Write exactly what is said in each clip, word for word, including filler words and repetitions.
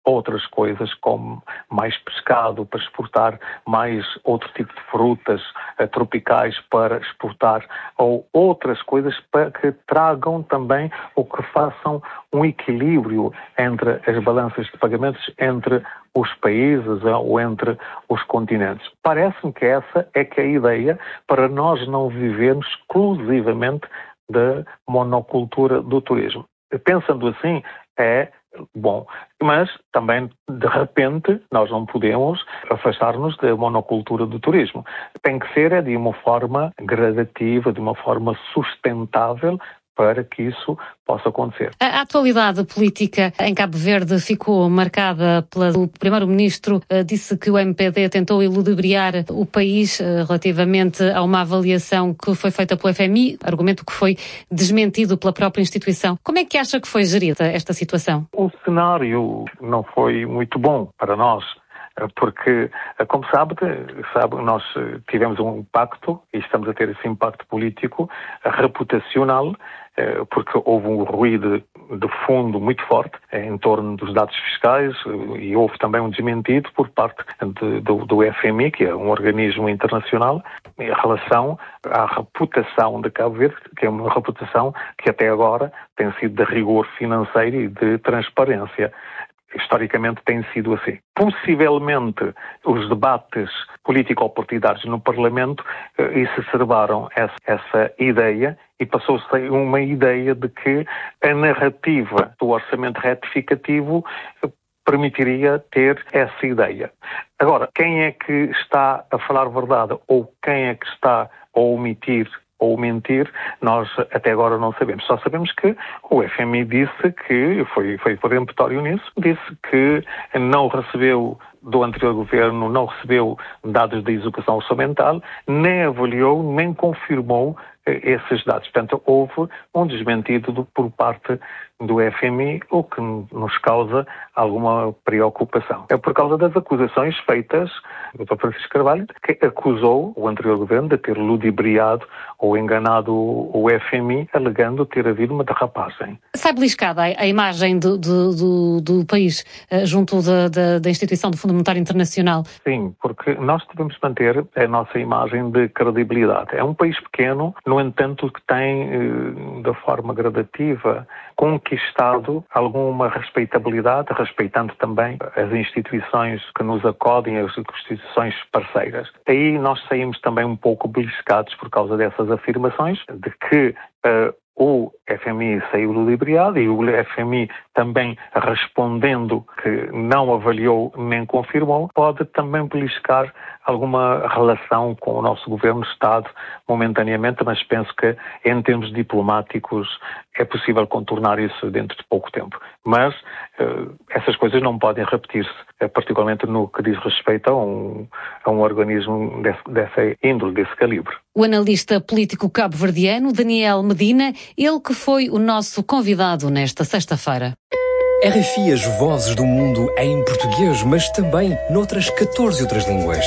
outras coisas, como mais pescado para exportar, mais outro tipo de frutas uh, tropicais para exportar, ou outras coisas para que tragam também ou que façam um equilíbrio entre as balanças de pagamentos entre os países ou entre os continentes. Parece-me que essa é que é a ideia para nós não vivermos exclusivamente da monocultura do turismo. Pensando assim, é bom, mas também, de repente, nós não podemos afastar-nos da monocultura do turismo. Tem que ser é, de uma forma gradativa, de uma forma sustentável, para que isso possa acontecer. A atualidade política em Cabo Verde ficou marcada pelo primeiro-ministro, uh, disse que o M P D tentou iludibriar o país uh, relativamente a uma avaliação que foi feita pelo F M I, argumento que foi desmentido pela própria instituição. Como é que acha que foi gerida esta situação? O cenário não foi muito bom para nós, porque, como sabe, sabe, nós tivemos um impacto, e estamos a ter esse impacto político, reputacional, porque houve um ruído de fundo muito forte em torno dos dados fiscais e houve também um desmentido por parte de, do, do F M I, que é um organismo internacional, em relação à reputação de Cabo Verde, que é uma reputação que até agora tem sido de rigor financeiro e de transparência. Historicamente tem sido assim. Possivelmente os debates político-partidários no Parlamento eh, exacerbaram essa, essa ideia e passou-se uma ideia de que a narrativa do orçamento retificativo eh, permitiria ter essa ideia. Agora, quem é que está a falar verdade ou quem é que está a omitir ou mentir, nós até agora não sabemos. Só sabemos que o F M I disse que, foi, foi peremptório nisso, disse que não recebeu do anterior governo, não recebeu dados de execução orçamental, nem avaliou, nem confirmou esses dados. Portanto, houve um desmentido do, por parte do F M I, o que nos causa alguma preocupação. É por causa das acusações feitas do doutor Francisco Carvalho, que acusou o anterior governo de ter ludibriado ou enganado o F M I, alegando ter havido uma derrapagem. Sai beliscada a imagem do, do, do, do país junto da, da, da instituição do Fundo Monetário Internacional? Sim, porque nós devemos manter a nossa imagem de credibilidade. É um país pequeno, no entanto, que tem, de forma gradativa, conquistado alguma respeitabilidade, respeitando também as instituições que nos acodem, as instituições parceiras. Aí nós saímos também um pouco beliscados por causa dessas afirmações, de que uh, o F M I saiu ludibriado e o F M I também respondendo que não avaliou nem confirmou, pode também beliscar alguma relação com o nosso governo-Estado momentaneamente, mas penso que em termos diplomáticos é possível contornar isso dentro de pouco tempo. Mas uh, essas coisas não podem repetir-se, particularmente no que diz respeito a um, a um organismo desse, dessa índole, desse calibre. O analista político cabo-verdiano Daniel Medina, ele que foi o nosso convidado nesta sexta-feira. R F I, as vozes do mundo em português, mas também noutras catorze outras línguas.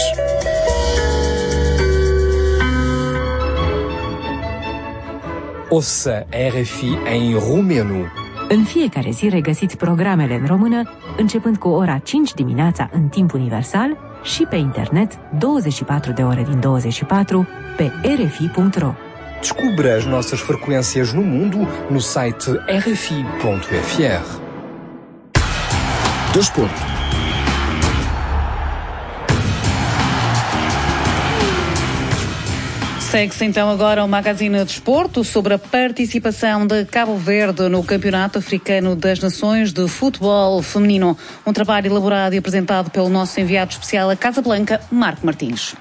Ouça a R F I em romeno. În fiecare zi regăsiți programele în română, începând cu ora cinci dimineața în timp universal și pe internet douăzeci și patru de ore din douăzeci și patru pe r f i punct r o. Descubra as nossas frequências no mundo no site r f i ponto f r. Desporto. Segue-se então agora o Magazine de Desporto sobre a participação de Cabo Verde no Campeonato Africano das Nações de Futebol Feminino. Um trabalho elaborado e apresentado pelo nosso enviado especial a Casablanca, Marco Martins.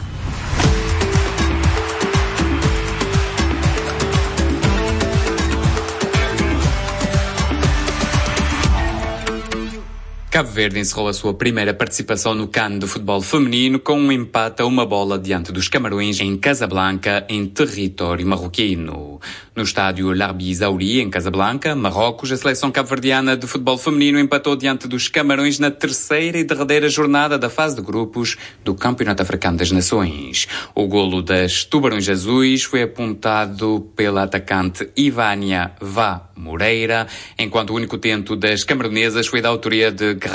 Cabo Verde encerrou a sua primeira participação no CAN de futebol feminino com um empate a uma bola diante dos Camarões em Casablanca, em território marroquino. No estádio Larbi Zaouri, em Casablanca, Marrocos, a seleção cabo-verdiana de futebol feminino empatou diante dos Camarões na terceira e derradeira jornada da fase de grupos do Campeonato Africano das Nações. O golo das Tubarões Azuis foi apontado pela atacante Ivânia Vá Moreira, enquanto o único tento das camaronesas foi da autoria de